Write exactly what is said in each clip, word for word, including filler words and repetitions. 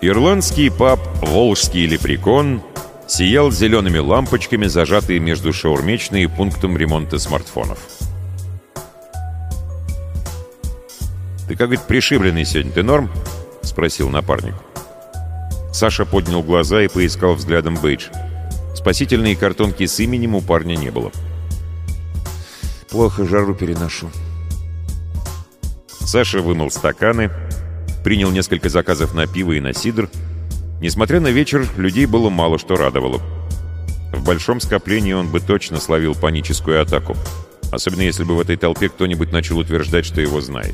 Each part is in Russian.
Ирландский паб «Волжский лепрекон» сиял зелеными лампочками, зажатые между шаурмечной и пунктом ремонта смартфонов. «Ты как говорит, пришибленный сегодня, ты норм?» — спросил напарник. Саша поднял глаза и поискал взглядом бейдж. Спасительной картонки с именем у парня не было. «Плохо жару переношу». Саша вымыл стаканы, принял несколько заказов на пиво и на сидр. Несмотря на вечер, людей было мало, что радовало. В большом скоплении он бы точно словил паническую атаку, особенно если бы в этой толпе кто-нибудь начал утверждать, что его знает.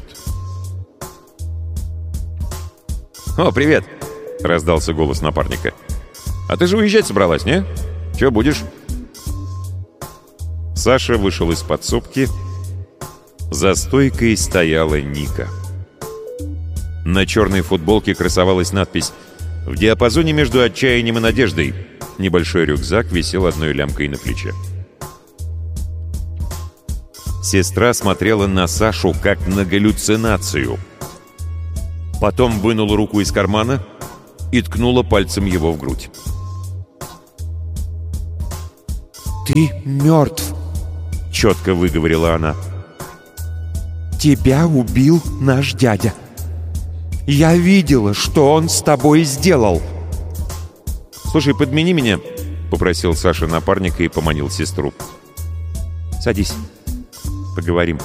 «О, привет!» — раздался голос напарника. «А ты же уезжать собралась, не? Чего будешь?» Саша вышел из подсобки. За стойкой стояла Ника. На черной футболке красовалась надпись «В диапазоне между отчаянием и надеждой». Небольшой рюкзак висел одной лямкой на плече. Сестра смотрела на Сашу как на галлюцинацию. Потом вынула руку из кармана и ткнула пальцем его в грудь. «Ты мертв», — четко выговорила она. «Тебя убил наш дядя. Я видела, что он с тобой сделал». «Слушай, подмени меня», — попросил Саша напарника и поманил сестру. «Садись, поговорим».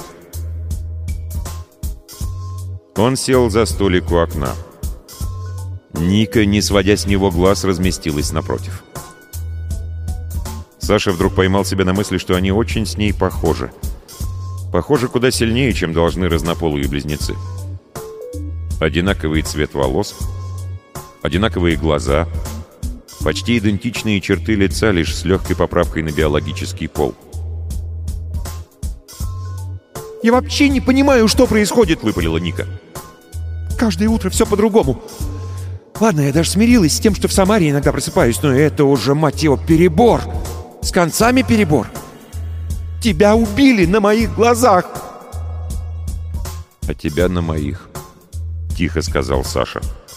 Он сел за столик у окна. Ника, не сводя с него глаз, разместилась напротив. Саша вдруг поймал себя на мысли, что они очень с ней похожи. Похожи куда сильнее, чем должны разнополые близнецы. Одинаковый цвет волос, одинаковые глаза, почти идентичные черты лица, лишь с легкой поправкой на биологический пол. «Я вообще не понимаю, что происходит», — выпалила Ника. «Каждое утро все по-другому. Ладно, я даже смирилась с тем, что в Самаре иногда просыпаюсь, но это уже, мать его, перебор. С концами перебор. Тебя убили на моих глазах». «А тебя на моих», — тихо сказал Саша.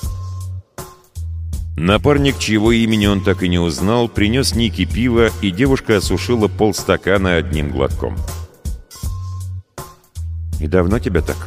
Напарник, чьего имени он так и не узнал, принес Нике пиво, и девушка осушила полстакана одним глотком. «И давно тебя так?»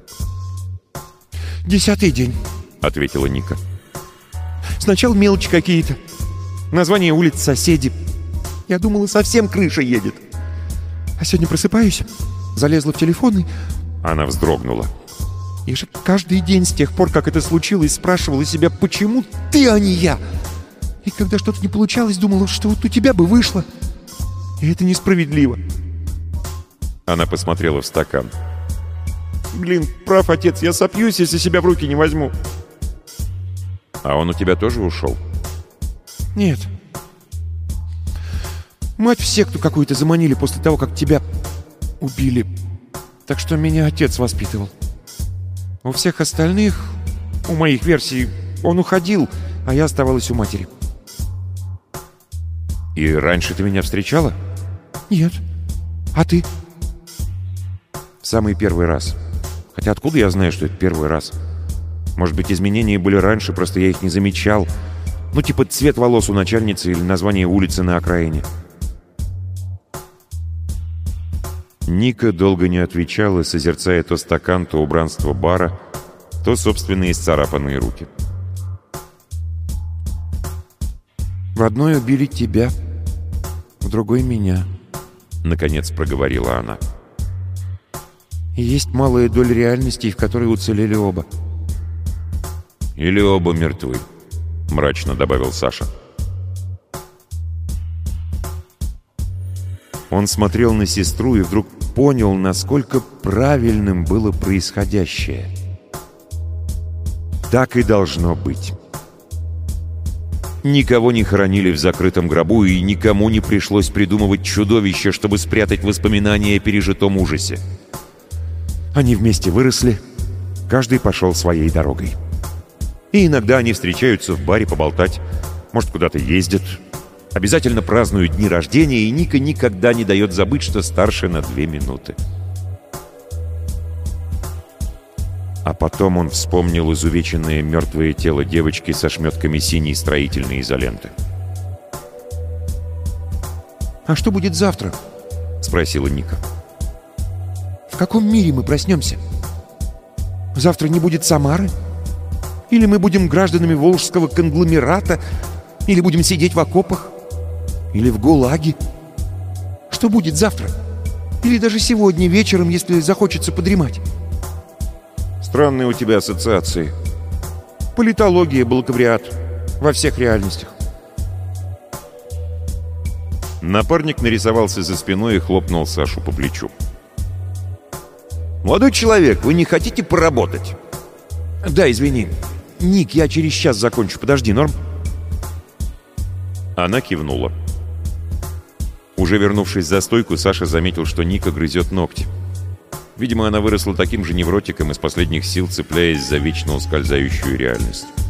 «Десятый день», — ответила Ника. «Сначала мелочи какие-то. Название улиц, соседи. Я думала, совсем крыша едет. А сегодня просыпаюсь, залезла в телефон и...» Она вздрогнула. «Я же каждый день с тех пор, как это случилось, спрашивала себя, почему ты, а не я? И когда что-то не получалось, думала, что вот у тебя бы вышло. И это несправедливо». Она посмотрела в стакан. «Блин, прав, отец, я сопьюсь, если себя в руки не возьму». «А он у тебя тоже ушел?» «Нет. Мать в секту какую-то заманили после того, как тебя убили. Так что меня отец воспитывал. У всех остальных, у моих версий, он уходил, а я оставалась у матери». «И раньше ты меня встречала?» «Нет. А ты?» «В самый первый раз. Хотя откуда я знаю, что это первый раз? Может быть, изменения были раньше, просто я их не замечал. Ну, типа цвет волос у начальницы или название улицы на окраине». Ника долго не отвечала, созерцая то стакан, то убранство бара, то собственные исцарапанные руки. «В одной убили тебя, в другой — меня», — наконец проговорила она. «И есть малая доля реальностей, в которой уцелели оба». «Или оба мертвы», — мрачно добавил Саша. Он смотрел на сестру и вдруг понял, насколько правильным было происходящее. Так и должно быть. Никого не хоронили в закрытом гробу, и никому не пришлось придумывать чудовище, чтобы спрятать воспоминания о пережитом ужасе. Они вместе выросли, каждый пошел своей дорогой. И иногда они встречаются в баре поболтать, может, куда-то ездят, обязательно празднуют дни рождения, и Ника никогда не дает забыть, что старше на две минуты. А потом он вспомнил изувеченное мертвое тело девочки со шметками синей строительной изоленты. «А что будет завтра?» — спросила Ника. «В каком мире мы проснемся? Завтра не будет Самары? Или мы будем гражданами Волжского конгломерата? Или будем сидеть в окопах? Или в ГУЛАГе? Что будет завтра? Или даже сегодня вечером, если захочется подремать?» Странные у тебя ассоциации. Политология, бакалавриат. Во всех реальностях. Напарник нарисовался за спиной и хлопнул Сашу по плечу. «Молодой человек, вы не хотите поработать?» «Да, извини. Ник, я через час закончу. Подожди, норм?» Она кивнула. Уже вернувшись за стойку, Саша заметил, что Ника грызет ногти. Видимо, она выросла таким же невротиком, из последних сил цепляясь за вечно ускользающую реальность.